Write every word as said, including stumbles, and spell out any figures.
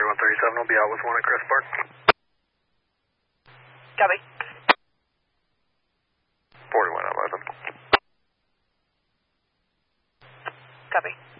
forty-one thirty-seven will be out with one at Crest Park. Copy. forty-one eleven. Copy.